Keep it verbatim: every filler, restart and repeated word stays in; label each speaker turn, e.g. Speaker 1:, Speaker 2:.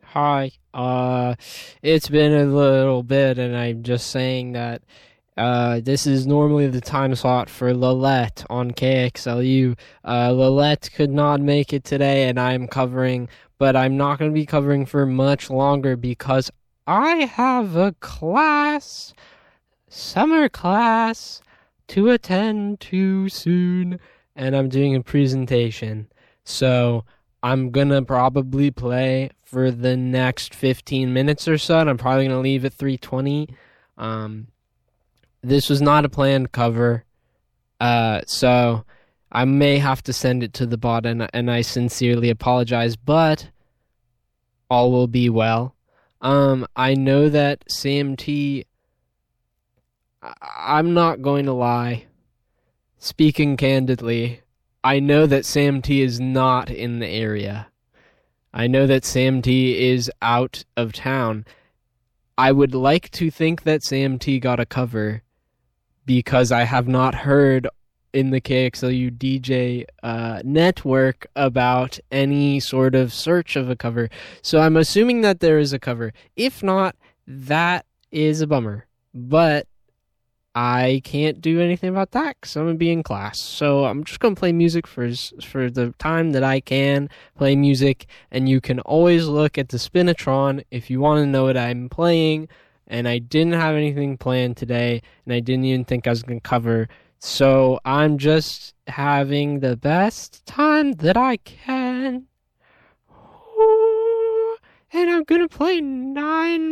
Speaker 1: Hi. Uh, it's been a little bit, and I'm just saying that uh, this is normally the time slot for Lillette on K X L U. Uh, Lillette could not make it today, and I'm covering, but I'm not going to be covering for much longer because I have a class, summer class, to attend to soon, and I'm doing a presentation. So I'm gonna probably play for the next fifteen minutes or so, and I'm probably gonna leave at three twenty. Um, this was not a planned cover, uh, so I may have to send it to the bot, and and I sincerely apologize, but all will be well. Um, I know that Sam T. I- I'm not going to lie. Speaking candidly, I know that Sam T is not in the area. I know that Sam T is out of town. I would like to think that Sam T got a cover because I have not heard in the K X L U D J uh, network about any sort of search of a cover. So I'm assuming that there is a cover. If not, that is a bummer. But I can't do anything about that because I'm going to be in class. So I'm just going to play music for for the time that I can play music. And you can always look at the Spinatron if you want to know what I'm playing. And I didn't have anything planned today, and I didn't even think I was going to cover. So I'm just having the best time that I can. And I'm going to play nine